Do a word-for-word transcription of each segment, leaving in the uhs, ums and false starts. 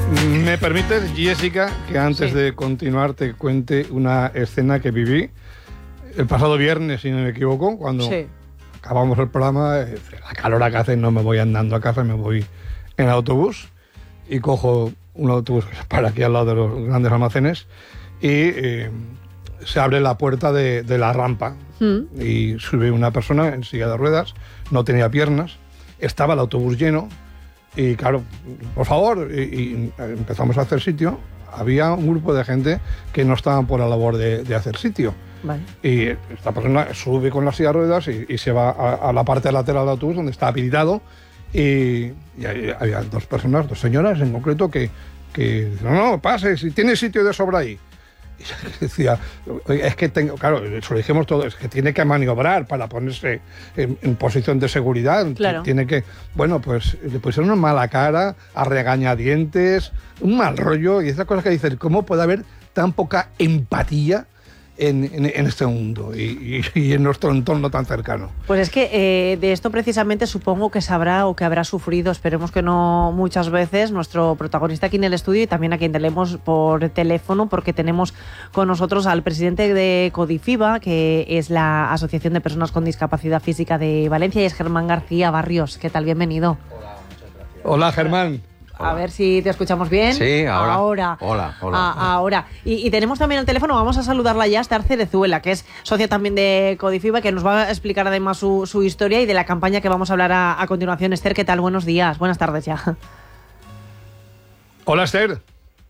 ¿Me permites, Jessica, que antes sí. de continuar te cuente una escena que viví el pasado viernes, si no me equivoco, cuando sí. acabamos el programa? La calor que hace, no me voy andando a casa, me voy en autobús y cojo un autobús para aquí al lado de los grandes almacenes y eh, se abre la puerta de, de la rampa mm. y sube una persona en silla de ruedas, no tenía piernas, estaba el autobús lleno. Y claro, por favor, y, y empezamos a hacer sitio. Había un grupo de gente que no estaban por la labor de, de hacer sitio. Vale. Y esta persona sube con la silla de ruedas y, y se va a, a la parte lateral del autobús donde está habilitado. Y, y había dos personas, dos señoras en concreto, que, que no, no, pase, si tiene sitio de sobra ahí. Y yo decía, es que tengo, claro, eso lo dijimos todo, es que tiene que maniobrar para ponerse en, en posición de seguridad. Claro. Tiene que, bueno, pues le pusieron una mala cara, a regañadientes, un mal rollo, y esas cosas que dicen, ¿cómo puede haber tan poca empatía en, en, en este mundo y, y, y en nuestro entorno tan cercano? Pues es que eh, de esto precisamente supongo que sabrá o que habrá sufrido, esperemos que no muchas veces, nuestro protagonista aquí en el estudio y también a quien tenemos por teléfono, porque tenemos con nosotros al presidente de Codifiba, que es la Asociación de Personas con Discapacidad Física de Valencia, y es Germán García Barrios. ¿Qué tal? Bienvenido. Hola, muchas gracias. Hola, Germán. A ver si te escuchamos bien. Sí, ahora. Ahora. Hola, hola. A, ahora. Y, y tenemos también el teléfono, vamos a saludarla ya, Esther Cerezuela, que es socia también de Codifiba, que nos va a explicar además su, su historia y de la campaña que vamos a hablar a, a continuación. Esther, ¿qué tal? Buenos días, buenas tardes ya. Hola, Esther.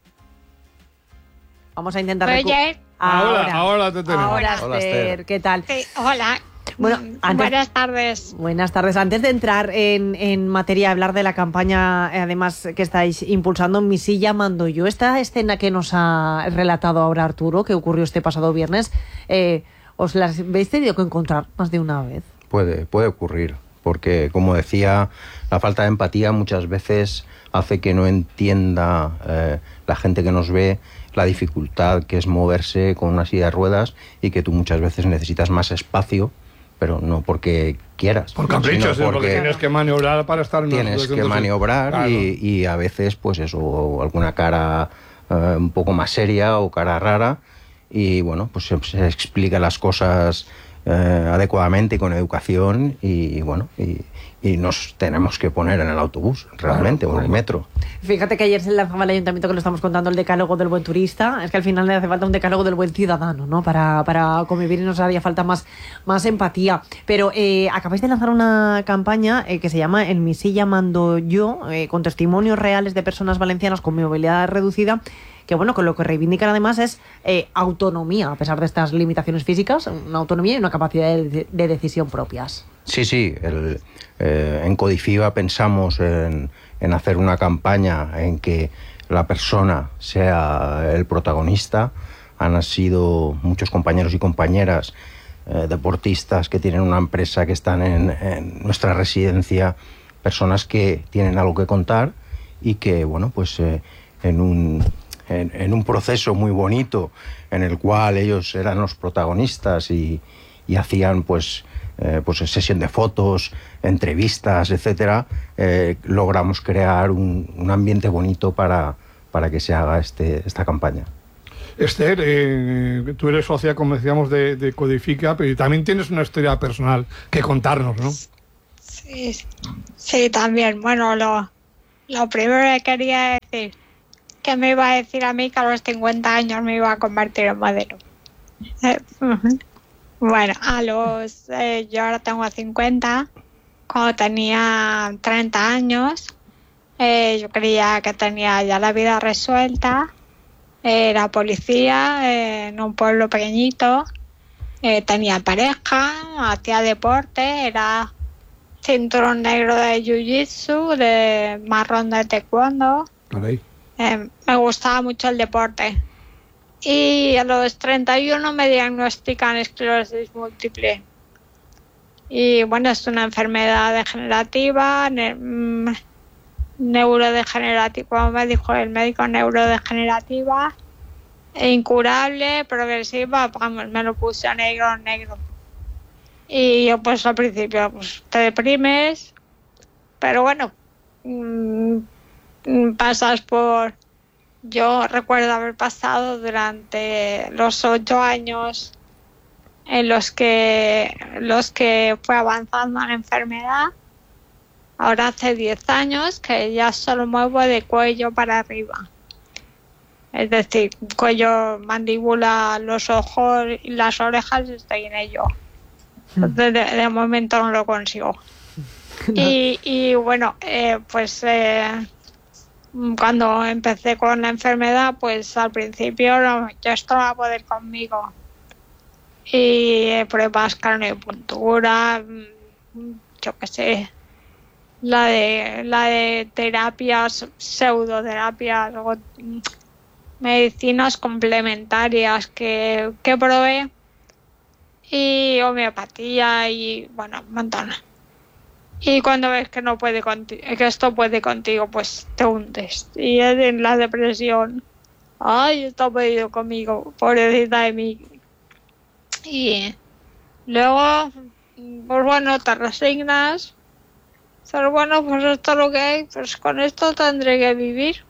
Vamos a intentar... Oye. Ahora, ahora, ahora te tenemos. Ahora, Esther, hola, Esther. ¿qué tal? Sí, hola. Bueno, antes, buenas tardes. Buenas tardes. Antes de entrar en, en materia, hablar de la campaña, además, que estáis impulsando, Mi Silla Mando Yo, esta escena que nos ha relatado ahora Arturo, que ocurrió este pasado viernes, eh, ¿os la habéis tenido que encontrar más de una vez? Puede, puede ocurrir, porque, como decía, la falta de empatía muchas veces hace que no entienda eh, la gente que nos ve la dificultad que es moverse con una silla de ruedas y que tú muchas veces necesitas más espacio, pero no porque quieras. Por caprichos, porque, porque tienes que maniobrar para estar en Tienes que maniobrar claro. y, y a veces, pues eso, alguna cara eh, un poco más seria o cara rara, y bueno, pues se, se explica las cosas eh, adecuadamente y con educación, y bueno, y, y nos tenemos que poner en el autobús, realmente, claro, o en el metro. Fíjate que ayer se lanzaba al ayuntamiento, que lo estamos contando, el decálogo del buen turista. Es que al final le hace falta un decálogo del buen ciudadano, ¿no? Para, para convivir, y nos haría falta más, más empatía. Pero eh, acabáis de lanzar una campaña eh, que se llama El Mi Silla Mando Yo, eh, con testimonios reales de personas valencianas con movilidad reducida, que bueno, con lo que reivindican además es eh, autonomía, a pesar de estas limitaciones físicas, una autonomía y una capacidad de, de decisión propias. Sí, sí, el, eh, en Codifiba pensamos en, en hacer una campaña en que la persona sea el protagonista. Han sido muchos compañeros y compañeras eh, deportistas que tienen una empresa, que están en, en nuestra residencia, personas que tienen algo que contar y que, bueno, pues eh, en un... En, en un proceso muy bonito en el cual ellos eran los protagonistas y, y hacían pues, eh, pues sesión de fotos, entrevistas, etcétera, eh, logramos crear un, un ambiente bonito para, para que se haga este, esta campaña. Esther, eh, tú eres socia, como decíamos, de, de Codifica, pero también tienes una historia personal que contarnos, ¿no? Sí, sí, también. Bueno, lo, lo primero que quería decir, que me iba a decir a mí que a los cincuenta años me iba a convertir en modelo. Eh, bueno, a los eh, yo ahora tengo cincuenta. Cuando tenía treinta años, eh, yo creía que tenía ya la vida resuelta. Eh, era policía eh, en un pueblo pequeñito. Eh, tenía pareja, hacía deporte, era cinturón negro de jiu-jitsu, de marrón de taekwondo. Vale. Eh, me gustaba mucho el deporte. Y a los treinta y uno me diagnostican esclerosis múltiple. Y bueno, es una enfermedad degenerativa, ne- neurodegenerativa, como me dijo el médico, neurodegenerativa, e incurable, progresiva, vamos, me lo puse negro, negro. Y yo pues al principio pues, te deprimes, pero bueno, mmm, pasas por yo recuerdo haber pasado durante los ocho años en los que, los que fue avanzando la enfermedad. Ahora hace diez años que ya solo muevo de cuello para arriba. Es decir, cuello, mandíbula, los ojos y las orejas, estoy en ello. De, de, de momento no lo consigo. No. Y, y bueno, eh, pues eh, cuando empecé con la enfermedad, pues al principio no, yo esto no va a poder conmigo. Y eh, pruebas carne-puntura, yo qué sé, la de, la de terapias, pseudoterapias, o medicinas complementarias que, que probé, y homeopatía y bueno, un montón. Y cuando ves que no puede contigo, que esto puede contigo, pues te hundes. Y es en la depresión. Ay, esto ha podido conmigo, pobrecita de mí. Y luego, pues bueno, te resignas. Pero bueno, pues esto es lo que hay, pues con esto tendré que vivir.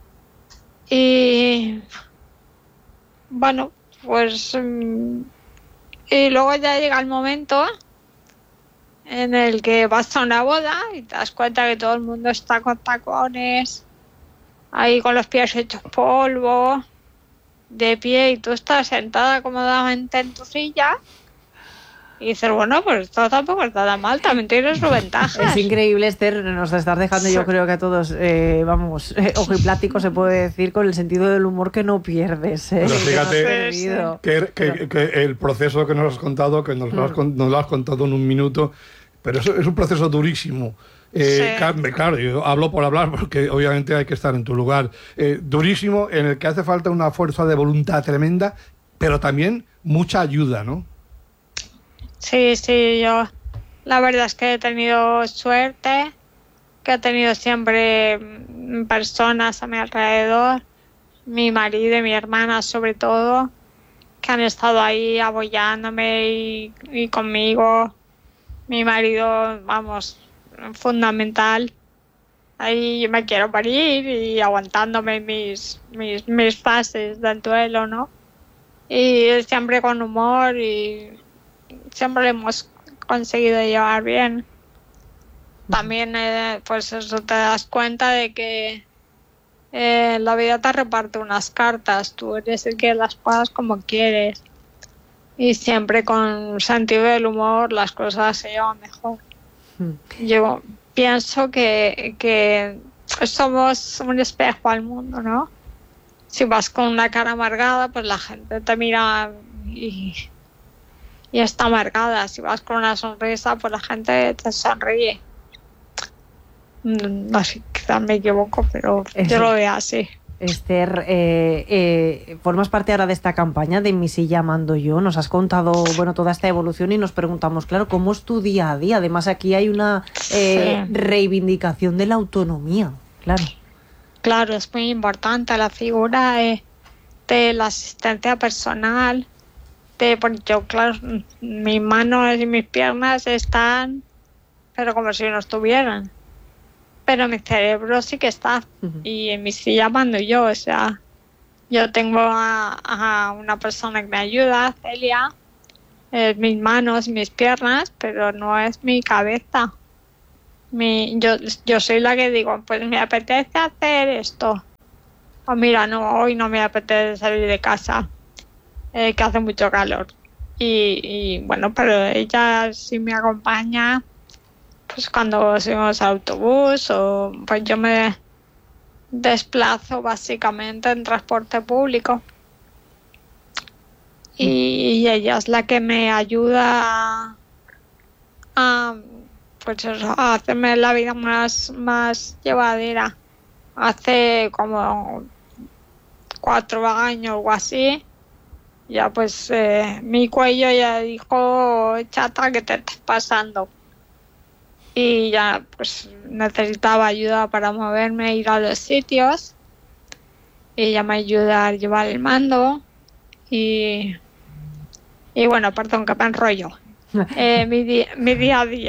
Y bueno, pues y luego ya llega el momento en el que vas a una boda y te das cuenta que todo el mundo está con tacones, ahí con los pies hechos polvo, de pie, y tú estás sentada cómodamente en tu silla y dices, bueno, pues esto tampoco está tan mal, también tiene sus ventajas. Es increíble, Esther, nos estás dejando, yo creo que a todos, eh, vamos, eh, ojo y plático se puede decir, con el sentido del humor que no pierdes. Eh, Pero fíjate que, no que, que, que el proceso que nos has contado, que nos, mm. lo, has, nos lo has contado en un minuto, pero eso es un proceso durísimo. Eh, sí. Claro, yo hablo por hablar porque obviamente hay que estar en tu lugar. Eh, durísimo, en el que hace falta una fuerza de voluntad tremenda, pero también mucha ayuda, ¿no? Sí, sí, yo la verdad es que he tenido suerte, que he tenido siempre personas a mi alrededor, mi marido y mi hermana sobre todo, que han estado ahí apoyándome y, y conmigo. Mi marido, vamos, fundamental. Ahí yo me quiero parir y aguantándome mis, mis, mis fases del duelo, ¿no? Y siempre con humor y siempre lo hemos conseguido llevar bien. También, eh, pues eso, te das cuenta de que eh, la vida te reparte unas cartas, tú eres el que las juegas como quieres. Y siempre con sentido del humor las cosas se llevan mejor. Mm. Yo pienso que, que somos un espejo al mundo, ¿no? Si vas con una cara amargada, pues la gente te mira y... y está amargada. Si vas con una sonrisa, pues la gente te sonríe. No sé, quizás me equivoco, pero es yo lo veo así. Esther, eh, eh, formas parte ahora de esta campaña de Mi Silla Mando Yo. Nos has contado, bueno, toda esta evolución y nos preguntamos, claro, ¿cómo es tu día a día? Además, aquí hay una eh, sí. reivindicación de la autonomía, claro. Claro, es muy importante la figura de, de la asistencia personal. De, porque yo, claro, mis manos y mis piernas están, pero como si no estuvieran. Pero mi cerebro sí que está. Uh-huh. Y en mi silla mando yo, o sea, yo tengo a, a una persona que me ayuda, Celia, eh, mis manos y mis piernas, pero no es mi cabeza. Mi, yo, yo soy la que digo, pues me apetece hacer esto. O mira, no, hoy no me apetece salir de casa. Eh, que hace mucho calor y, y bueno, pero ella sí me acompaña pues cuando subimos al autobús, o pues yo me desplazo básicamente en transporte público y, y ella es la que me ayuda a, a pues eso, a hacerme la vida más, más llevadera. Hace como cuatro años o así, ya pues eh, mi cuello ya dijo, chata, ¿qué te estás pasando? Y ya pues necesitaba ayuda para moverme, ir a los sitios. Y ella me ayuda a llevar el mando. Y, y bueno, perdón que me enrollo. Eh, mi, di- mi día a día.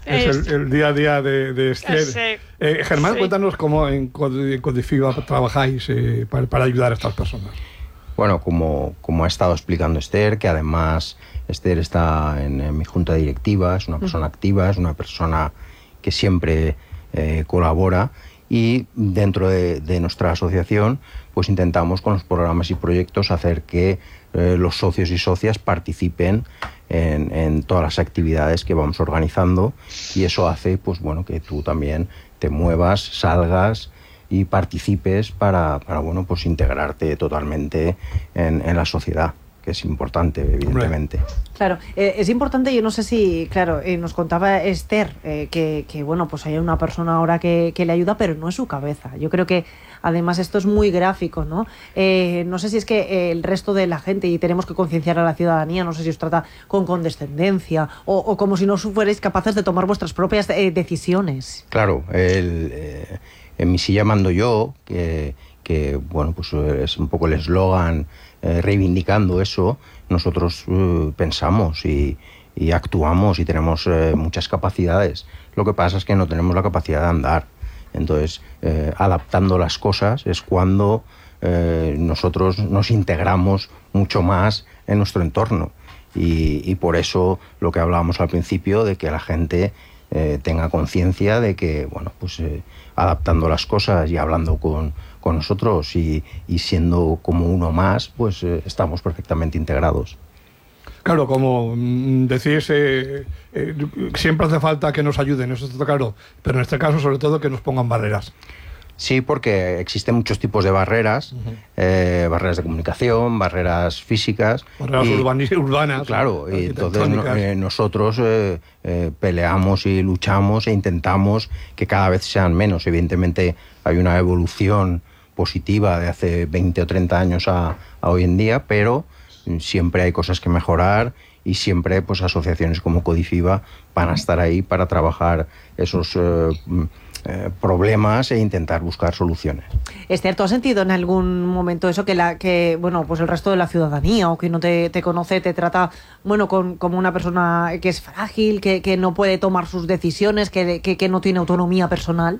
es el, el día a día de, de Esther. Sí. Eh, Germán, Sí. cuéntanos cómo en Codifiba trabajáis eh, para, para ayudar a estas personas. Bueno, como, como ha estado explicando Esther, que además Esther está en, en mi junta directiva, es una persona activa, es una persona que siempre eh, colabora, y dentro de, de nuestra asociación pues intentamos con los programas y proyectos hacer que eh, los socios y socias participen en, en todas las actividades que vamos organizando, y eso hace pues bueno que tú también te muevas, salgas y participes para, para bueno, pues integrarte totalmente en, en la sociedad, que es importante, evidentemente. Claro, eh, es importante, yo no sé si, claro, eh, nos contaba Esther eh, que, que, bueno, pues hay una persona ahora que, que le ayuda, pero no es su cabeza. Yo creo que, además, esto es muy gráfico, ¿no? Eh, no sé si es que eh, el resto de la gente, y tenemos que concienciar a la ciudadanía, no sé si os trata con condescendencia o, o como si no fuerais capaces de tomar vuestras propias eh, decisiones. Claro, el... Eh, en mi silla mando yo, que, que bueno, pues es un poco el eslogan eh, reivindicando eso. Nosotros eh, pensamos y, y actuamos y tenemos eh, muchas capacidades. Lo que pasa es que no tenemos la capacidad de andar. Entonces, eh, adaptando las cosas es cuando eh, nosotros nos integramos mucho más en nuestro entorno. Y, y por eso lo que hablábamos al principio, de que la gente eh, tenga conciencia de que, bueno, pues eh, adaptando las cosas y hablando con, con nosotros y, y siendo como uno más, pues eh, estamos perfectamente integrados. Claro, como mm, decís, eh, eh, siempre hace falta que nos ayuden, eso está claro, pero en este caso sobre todo que nos pongan barreras. Sí, porque existen muchos tipos de barreras, uh-huh. eh, barreras de comunicación, barreras físicas. Barreras y, urbanis, urbanas. Claro, y entonces no, eh, nosotros eh, eh, peleamos y luchamos e intentamos que cada vez sean menos. Evidentemente hay una evolución positiva de hace veinte o treinta años a, a hoy en día, pero siempre hay cosas que mejorar, y siempre pues asociaciones como Codifiba van a estar ahí para trabajar esos eh, eh, problemas e intentar buscar soluciones. Esther, ¿tú has sentido en algún momento eso que la que bueno pues el resto de la ciudadanía o que no te, te conoce te trata bueno con, como una persona que es frágil, que, que no puede tomar sus decisiones, que, que, que no tiene autonomía personal?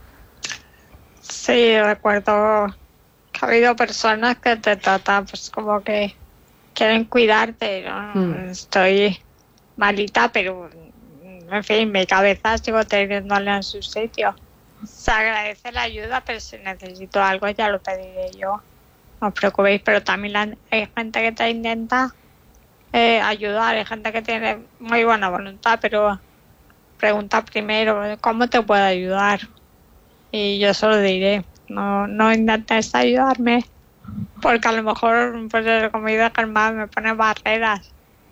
Sí, recuerdo que ha habido personas que te tratan pues como que quieren cuidarte, ¿no? Mm. Estoy malita, pero en fin, mi cabeza sigo teniéndola en su sitio. Se agradece la ayuda, pero si necesito algo ya lo pediré yo. No os preocupéis, pero también la, hay gente que te intenta eh, ayudar, hay gente que tiene muy buena voluntad, pero pregunta primero, ¿cómo te puedo ayudar? Y yo solo diré, no, no intentes ayudarme, porque a lo mejor, pues como dice Germán, me pone barreras.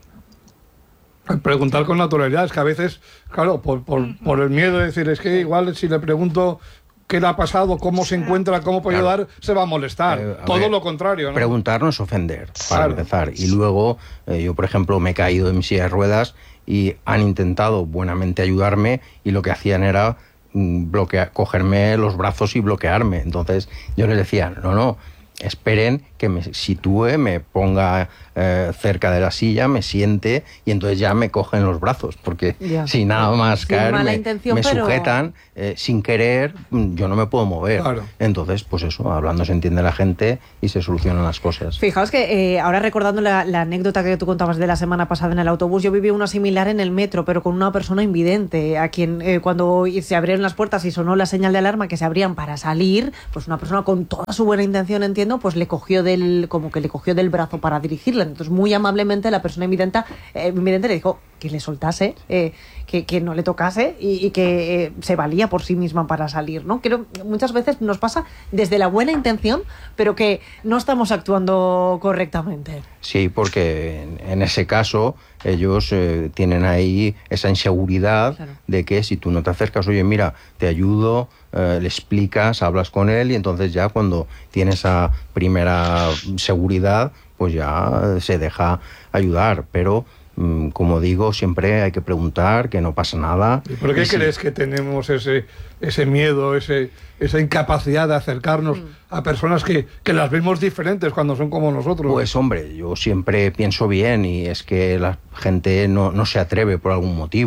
Preguntar con naturalidad, es que a veces, claro, por, por, uh-huh. por el miedo de decir, es que igual si le pregunto qué le ha pasado, cómo se encuentra, cómo puede claro. ayudar, se va a molestar. Eh, a Todo ver, lo contrario, ¿no? Preguntar no es ofender, para claro. empezar. Y luego, eh, yo por ejemplo me he caído de mi silla de ruedas y han intentado buenamente ayudarme, y lo que hacían era bloquear, cogerme los brazos y bloquearme. Entonces yo les decía, no, no, esperen que me sitúe, me ponga eh, cerca de la silla, me siente, y entonces ya me cogen los brazos, porque ya. si nada más sin caer me, me pero... sujetan eh, sin querer, yo no me puedo mover. Claro. Entonces, pues eso, hablando se entiende la gente y se solucionan las cosas. Fijaos que eh, ahora recordando la, la anécdota que tú contabas de la semana pasada en el autobús, yo viví una similar en el metro, pero con una persona invidente, a quien eh, cuando se abrieron las puertas y sonó la señal de alarma que se abrían para salir, pues una persona con toda su buena intención, entiendo, pues le cogió del, como que le cogió del brazo para dirigirla. Entonces, muy amablemente, la persona invidente, eh, invidente le dijo que le soltase, eh, que, que no le tocase y, y que eh, se valía por sí misma para salir, ¿no? Creo que muchas veces nos pasa desde la buena intención, pero que no estamos actuando correctamente. Sí, porque en, en ese caso ellos eh, tienen ahí esa inseguridad claro. de que si tú no te acercas, oye, mira, te ayudo, eh, le explicas, hablas con él, y entonces ya cuando tiene esa primera seguridad, pues ya se deja ayudar. Pero, mm, como digo, siempre hay que preguntar, que no pasa nada. ¿Y por qué y crees si... que tenemos ese, ese miedo, ese, esa incapacidad de acercarnos mm. a personas que, que las vemos diferentes cuando son como nosotros? Pues hombre, yo siempre pienso bien, y es que la gente no, no se atreve por algún motivo.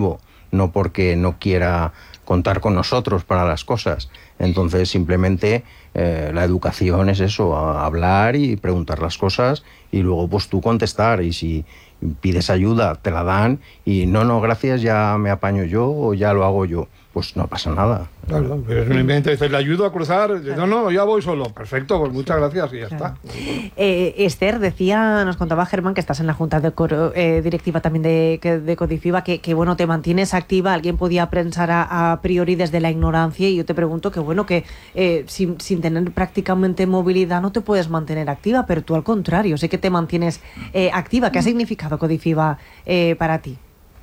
no porque no quiera contar con nosotros para las cosas. Entonces, simplemente eh, la educación es eso, hablar y preguntar las cosas y luego pues tú contestar, y si pides ayuda te la dan, y no, no, gracias, ya me apaño yo o ya lo hago yo, pues no pasa nada. Claro, pero simplemente dices, le ayudo a cruzar, no, no, ya voy solo, perfecto, pues muchas gracias y ya claro. está. Eh, Esther, decía, nos contaba Germán que estás en la junta de coro, eh, directiva también de, de Codifiba, que, que bueno, te mantienes activa. Alguien podía pensar a, a priori desde la ignorancia, y yo te pregunto que bueno, que eh, sin, sin tener prácticamente movilidad no te puedes mantener activa, pero tú al contrario, sé que te mantienes eh, activa. ¿Qué ha significado Codifiba eh, para ti?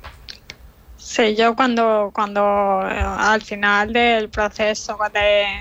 Sí, yo cuando, cuando eh, al final del proceso de,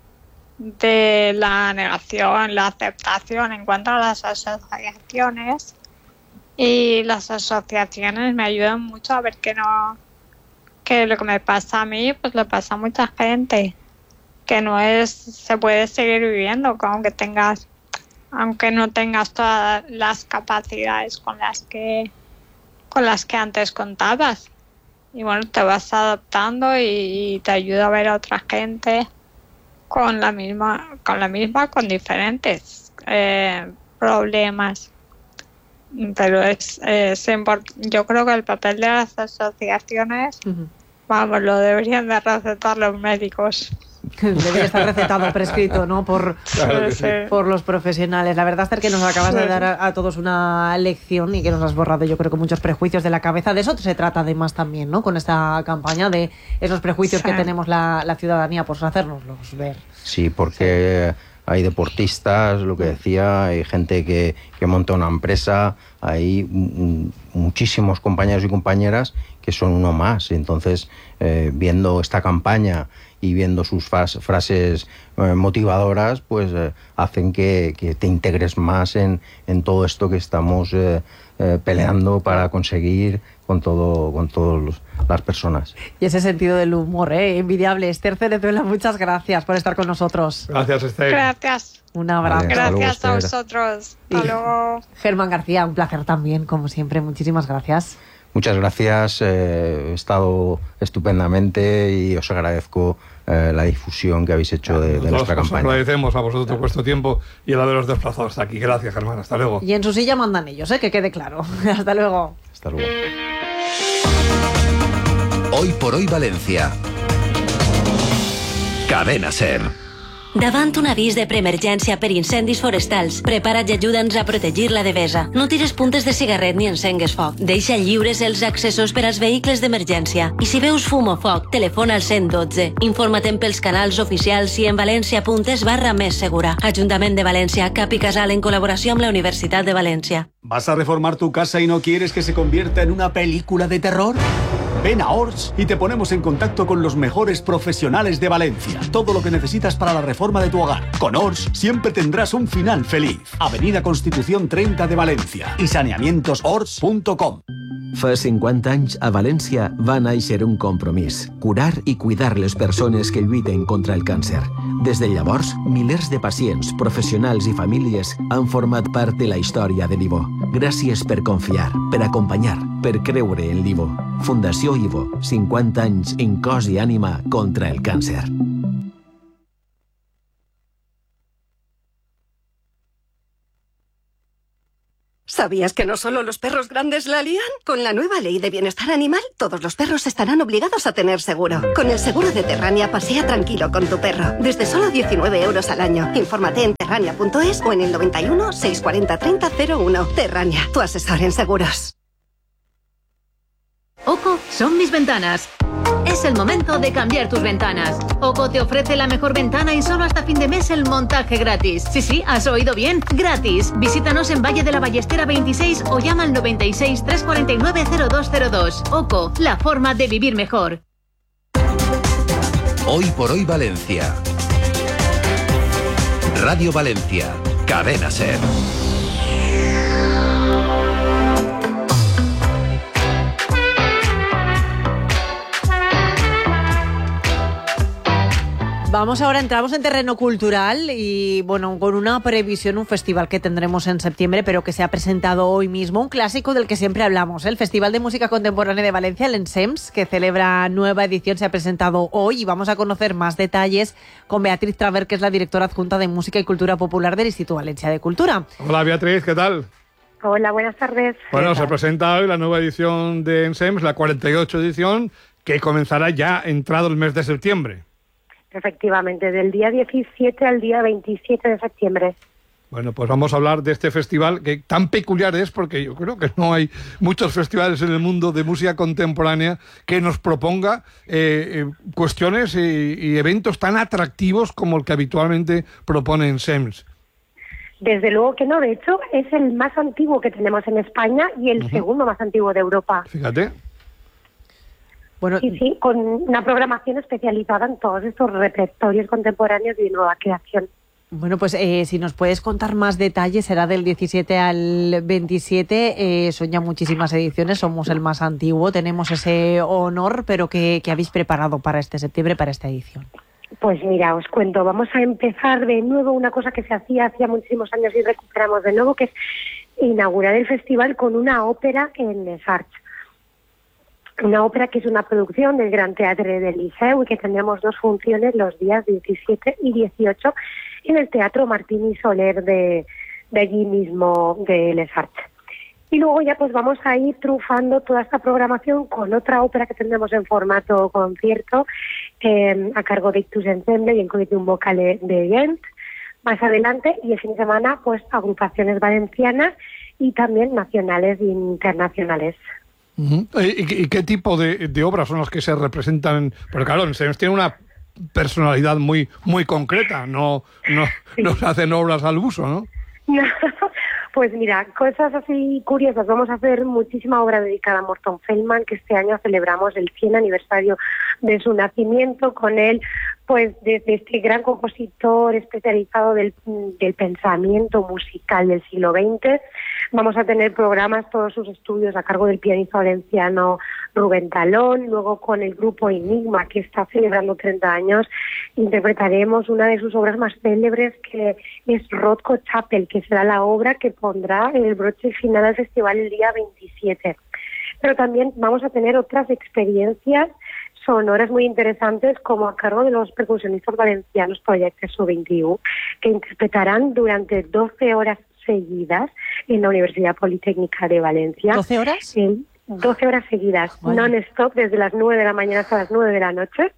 de la negación, la aceptación en cuanto a las asociaciones, y las asociaciones me ayudan mucho a ver que no, que lo que me pasa a mí, pues le pasa a mucha gente, que no es, se puede seguir viviendo, aunque tengas, aunque no tengas todas las capacidades con las que, con las que antes contabas. Y bueno, te vas adaptando y, y te ayuda a ver a otra gente con la misma, con la misma, con diferentes eh, problemas. Pero es, es import- yo creo que el papel de las asociaciones, uh-huh. vamos, lo deberían de recetar los médicos. Debería estar recetado, prescrito, ¿no? Por, claro sí. por los profesionales. La verdad, Esther, que nos acabas sí. de dar a, a todos una lección y que nos has borrado, yo creo que muchos prejuicios de la cabeza. De eso se trata además también, ¿no? Con esta campaña, de esos prejuicios sí. que tenemos la, la ciudadanía, pues hacérnoslos ver. Sí, porque sí. hay deportistas, lo que decía, hay gente que, que monta una empresa, hay m- muchísimos compañeros y compañeras que son uno más. Entonces, eh, viendo esta campaña y viendo sus fas- frases eh, motivadoras, pues eh, hacen que, que te integres más en, en todo esto que estamos eh, eh, peleando para conseguir con todo con todas las personas. Y ese sentido del humor, ¿eh? Envidiable. Esther Cerezuela, muchas gracias por estar con nosotros. Gracias, Esther. Gracias. Un abrazo. Vale, gracias luego, a vosotros. Hasta luego. Germán García, un placer también, como siempre. Muchísimas gracias. Muchas gracias, eh, he estado estupendamente y os agradezco eh, la difusión que habéis hecho de, de nuestra campaña. Os agradecemos a vosotros claro. vuestro tiempo y a la de los desplazados aquí. Gracias, Germán. Hasta luego. Y en su silla mandan ellos, ¿eh? Que quede claro. Hasta luego. Hasta luego. Hoy por hoy Valencia. Cadena SER. Davant un avís de preemergència per incendis forestals, prepara't i ajuda'ns a protegir la devesa. No tires puntes de cigarret ni encengues foc. Deixa lliures els accessos per als vehicles d'emergència. I si veus fum o foc, telefona al cent dotze. Informa't pels canals oficials i en valència.es barra més segura. Ajuntament de València, Cap i Casal en col·laboració amb la Universitat de València. ¿Vas a reformar tu casa y no quieres que se convierta en una película de terror? Ven a Ors y te ponemos en contacto con los mejores profesionales de Valencia. Todo lo que necesitas para la reforma de tu hogar. Con Ors siempre tendrás un final feliz. Avenida Constitución treinta de Valencia y saneamientos ors punto com. Fa cinquanta anys, a València va néixer un compromís: curar i cuidar les persones que lluiten contra el càncer. Des de llavors, milers de pacients, professionals i famílies han format part de la història de l'Ivo. Gràcies per confiar, per acompanyar, per creure en l'Ivo. Fundació Ivo, cinquanta anys en cos i ànima contra el càncer. ¿Sabías que no solo los perros grandes la lían? Con la nueva ley de bienestar animal, todos los perros estarán obligados a tener seguro. Con el seguro de Terrania, pasea tranquilo con tu perro. Desde solo diecinueve euros al año. Infórmate en terrania punto es o en el noventa y uno, seiscientos cuarenta, treinta cero uno. Terrania, tu asesor en seguros. Oco son mis ventanas. Es el momento de cambiar tus ventanas. Oco te ofrece la mejor ventana y solo hasta fin de mes el montaje gratis. Sí, sí, has oído bien, gratis. Visítanos en Valle de la Ballestera veintiséis o llama al noventa y seis, trescientos cuarenta y nueve, cero dos cero dos. Oco, la forma de vivir mejor. Hoy por hoy Valencia. Radio Valencia, Cadena SER. Vamos ahora, entramos en terreno cultural y bueno, con una previsión, un festival que tendremos en septiembre, pero que se ha presentado hoy mismo, un clásico del que siempre hablamos, ¿eh? El Festival de Música Contemporánea de Valencia, el Ensems, que celebra nueva edición, se ha presentado hoy y vamos a conocer más detalles con Beatriz Traver, que es la directora adjunta de Música y Cultura Popular del Instituto Valencia de Cultura. Hola Beatriz, ¿qué tal? Hola, buenas tardes. Bueno, se presenta hoy la nueva edición de Ensems, la cuarenta y ocho edición, que comenzará ya entrado el mes de septiembre. Efectivamente, del día diecisiete al día veintisiete de septiembre. Bueno, pues vamos a hablar de este festival que tan peculiar es, porque yo creo que no hay muchos festivales en el mundo de música contemporánea que nos proponga eh, eh, cuestiones y, y eventos tan atractivos como el que habitualmente propone Ensems. Desde luego que no, de hecho es el más antiguo que tenemos en España y el uh-huh. segundo más antiguo de Europa. Fíjate. Bueno, sí, sí, con una programación especializada en todos estos repertorios contemporáneos y nueva creación. Bueno, pues eh, si nos puedes contar más detalles, será del diecisiete al veintisiete, eh, son ya muchísimas ediciones, somos el más antiguo, tenemos ese honor, pero ¿qué, qué habéis preparado para este septiembre, para esta edición? Pues mira, os cuento, vamos a empezar de nuevo una cosa que se hacía hacía muchísimos años y recuperamos de nuevo, que es inaugurar el festival con una ópera en Les Arts. Una ópera que es una producción del Gran Teatre del Liceu y que tendremos dos funciones los días diecisiete y dieciocho en el Teatro Martín y Soler de, de allí mismo de Les Arts. Y luego ya pues vamos a ir trufando toda esta programación con otra ópera que tendremos en formato concierto eh, a cargo de Ictus Ensemble y en Collegium Vocale de Ghent más adelante, y el fin de semana pues agrupaciones valencianas y también nacionales e internacionales. Uh-huh. ¿Y, ¿Y qué tipo de, de obras son las que se representan? Porque claro, Ensems tiene una personalidad muy muy concreta, no no, sí. no se hacen obras al uso, ¿no? No, pues mira, cosas así curiosas. Vamos a hacer muchísima obra dedicada a Morton Feldman, que este año celebramos el cien aniversario de su nacimiento. Con él, pues desde este gran compositor especializado del, del pensamiento musical del siglo veinte, vamos a tener programas, todos sus estudios a cargo del pianista valenciano Rubén Talón. Luego con el grupo Enigma, que está celebrando treinta años, interpretaremos una de sus obras más célebres, que es Rothko Chapel, que será la obra que pondrá el broche final al festival el día veintisiete. Pero también vamos a tener otras experiencias sonoras muy interesantes, como a cargo de los percusionistas valencianos Proyecto S U veintiuno, que interpretarán durante doce horas seguidas en la Universidad Politécnica de Valencia. ¿doce horas? En doce horas seguidas, oh, non-stop, desde las nueve de la mañana hasta las nueve de la noche.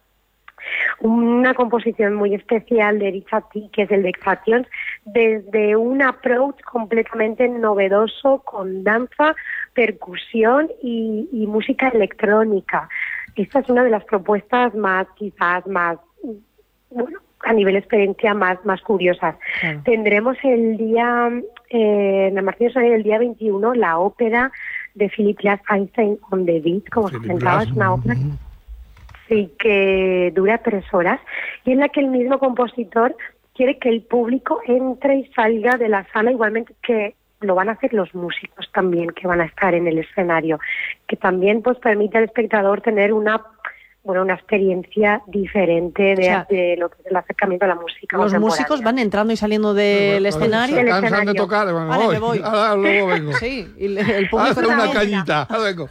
Una composición muy especial de Richard T., que es el de Extraction, desde un approach completamente novedoso con danza, percusión y, y música electrónica. Esta es una de las propuestas más, quizás más, bueno, a nivel experiencia más, más curiosas. Claro. Tendremos el día, eh, en la Martín Soler, el día veintiuno, la ópera de Philip Glass, Einstein on the Beat, como os comentaba, es una ópera sí, que dura tres horas y en la que el mismo compositor quiere que el público entre y salga de la sala, igualmente que lo van a hacer los músicos también, que van a estar en el escenario, que también pues permite al espectador tener una bueno una experiencia diferente de, o sea, de lo que es el acercamiento a la música. Los músicos van entrando y saliendo del escenario. Se cansan de tocar, bueno, vale, voy, me voy. Ahora luego vengo. Sí, y el público hace una cañita, ahora vengo.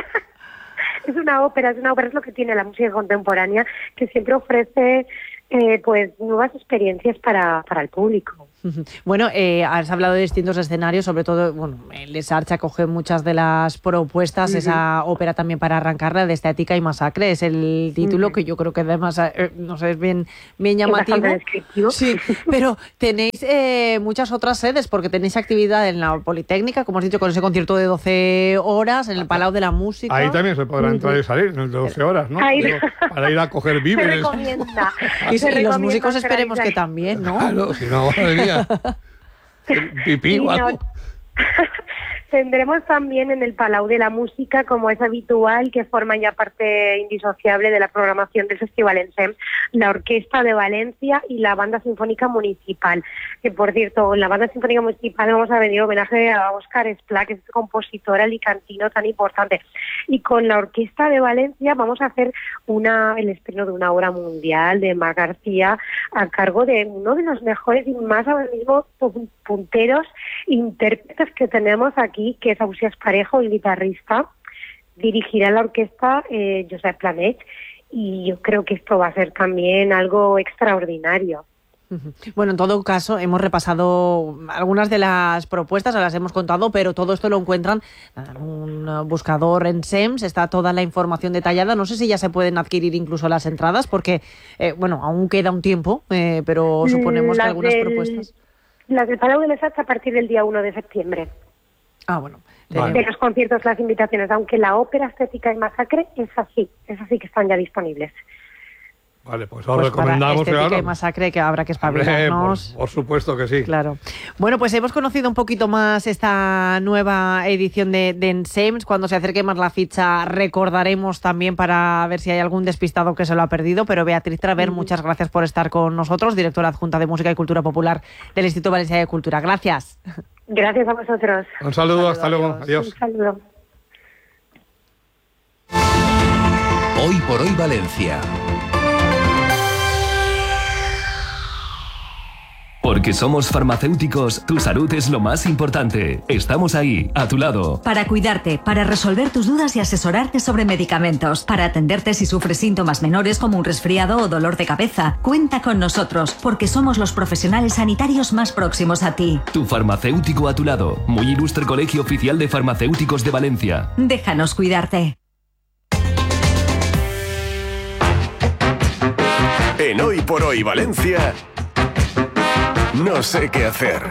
Es una ópera, es una ópera, es lo que tiene la música contemporánea, que siempre ofrece eh, pues nuevas experiencias para, para el público. Bueno, eh, has hablado de distintos escenarios, sobre todo, bueno, el Les Arts acoge muchas de las propuestas, uh-huh. esa ópera también para arrancarla, de Estética y Masacre, es el título uh-huh. que yo creo que además, eh, no sé, es bien, bien llamativo. Es sí, pero tenéis eh, muchas otras sedes, porque tenéis actividad en la Politécnica, como has dicho, con ese concierto de doce horas, en el Palau de la Música. Ahí también se podrá entrar y salir, en el de doce horas, ¿no? Pero para ir a coger víveres. Se recomienda. Y, se y los músicos esperemos que también, ¿no? Claro, si no, madre mía. Pipí, sí, no. Tendremos también en el Palau de la Música, como es habitual, que forman ya parte indisociable de la programación del Festival ENSEM, la Orquesta de Valencia y la Banda Sinfónica Municipal. Que, por cierto, en la Banda Sinfónica Municipal vamos a venir homenaje a Óscar Esplá, que es este compositor alicantino tan importante. Y con la Orquesta de Valencia vamos a hacer una el estreno de una obra mundial de Mar García a cargo de uno de los mejores y más ahora mismo punteros intérpretes que tenemos aquí, que es Ausías Parejo, el guitarrista. Dirigirá la orquesta eh, Josep Planet, y yo creo que esto va a ser también algo extraordinario. Bueno, en todo caso, hemos repasado algunas de las propuestas, las hemos contado, pero todo esto lo encuentran en un buscador en S E M S, está toda la información detallada. No sé si ya se pueden adquirir incluso las entradas, porque, eh, bueno, aún queda un tiempo, eh, pero suponemos las que algunas del, propuestas... Las del Palau de les Arts a partir del día uno de septiembre. Ah, bueno. Vale. De los conciertos, las invitaciones, aunque la ópera Estética y Masacre es así, es así que están ya disponibles. Vale, pues os Pues recomendamos. para Estética y Masacre, que habrá que espabilarnos. Por, por supuesto que sí. Claro. Bueno, pues hemos conocido un poquito más esta nueva edición de, de N S E M S. Cuando se acerque más la ficha recordaremos también para ver si hay algún despistado que se lo ha perdido. Pero Beatriz Traver, mm. muchas gracias por estar con nosotros, directora adjunta de Música y Cultura Popular del Instituto Valencià de Cultura. Gracias. Gracias a vosotros. Un saludo, hasta luego. Adiós. Un saludo. Hoy por hoy Valencia. Porque somos farmacéuticos, tu salud es lo más importante. Estamos ahí, a tu lado. Para cuidarte, para resolver tus dudas y asesorarte sobre medicamentos, para atenderte si sufres síntomas menores como un resfriado o dolor de cabeza. Cuenta con nosotros, porque somos los profesionales sanitarios más próximos a ti. Tu farmacéutico a tu lado. Muy ilustre Colegio Oficial de Farmacéuticos de Valencia. Déjanos cuidarte. En Hoy por Hoy Valencia... No sé qué hacer.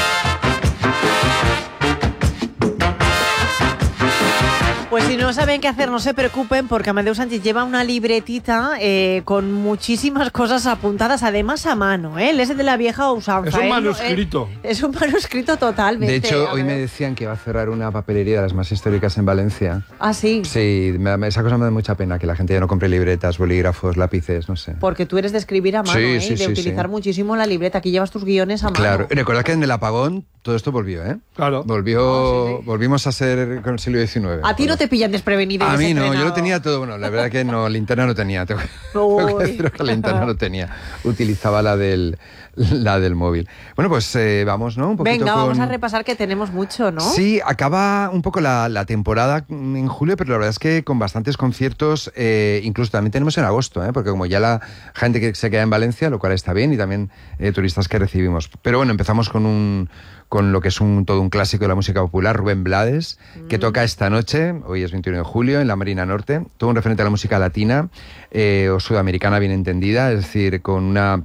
Pues si no saben qué hacer, no se preocupen, porque Amadeu Sánchez lleva una libretita eh, con muchísimas cosas apuntadas, además a mano, ¿eh? Él es de la vieja usanza. Es un ¿eh? manuscrito. Eh, es un manuscrito totalmente. De hecho, hoy ver. me decían que iba a cerrar una papelería de las más históricas en Valencia. Ah, sí. Sí, me, esa cosa me da mucha pena, que la gente ya no compre libretas, bolígrafos, lápices, no sé. Porque tú eres de escribir a mano, sí, ¿eh? sí, de sí, utilizar sí. muchísimo la libreta. Aquí llevas tus guiones a mano. Claro. Recordad que en el apagón todo esto volvió, ¿eh? Claro. Volvió, oh, sí, sí. Volvimos a ser con el siglo diecinueve. A ti no te pillan desprevenido. A mí no, yo lo tenía todo. Bueno, la verdad que no, linterna no tenía. Tengo, tengo que decir que la linterna no tenía. Utilizaba la del, la del móvil. Bueno, pues eh, vamos, ¿no? Un poquito Venga, con... vamos a repasar que tenemos mucho, ¿no? Sí, acaba un poco la, la temporada en julio, pero la verdad es que con bastantes conciertos, eh, incluso también tenemos en agosto, ¿eh? Porque como ya la gente que se queda en Valencia, lo cual está bien, y también eh, turistas que recibimos. Pero bueno, empezamos con un... con lo que es un todo un clásico de la música popular, Rubén Blades, mm. que toca esta noche, hoy es veintiuno de julio, en la Marina Norte, todo un referente a la música latina eh, o sudamericana bien entendida, es decir, con una...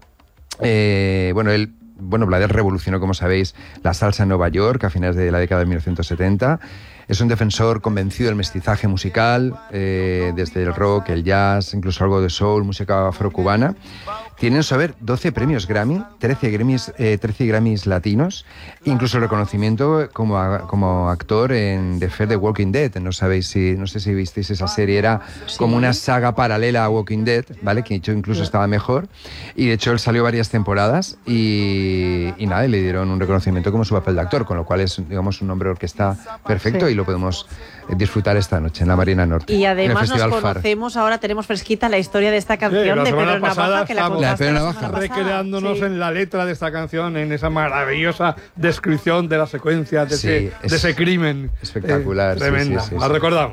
Eh, bueno, él... Bueno, Blades revolucionó, como sabéis, la salsa en Nueva York a finales de la década de mil novecientos setenta. Es un defensor convencido del mestizaje musical, eh, desde el rock, el jazz, incluso algo de soul, música afrocubana. Tiene en su haber doce premios Grammy, trece Grammys, eh, trece Grammys latinos, incluso el reconocimiento como, a, como actor en The Fear the Walking Dead. No sabéis si, no sé si visteis esa serie, era sí. como una saga paralela a Walking Dead, ¿vale? Que incluso sí. estaba mejor. Y de hecho él salió varias temporadas y, y nada, y le dieron un reconocimiento como su papel de actor, con lo cual es, digamos, un nombre orquesta perfecto sí. y lo podemos disfrutar esta noche en la Marina Norte. Y además nos conocemos, Far. Ahora tenemos fresquita la historia de esta canción sí, de Pedro Navaja, que la contaste la Navaja. Recreándonos sí. en la letra de esta canción, en esa maravillosa descripción de la secuencia de, sí, ese, de ese crimen. Espectacular. Eh, tremenda. Sí, sí, sí, la sí. recordamos.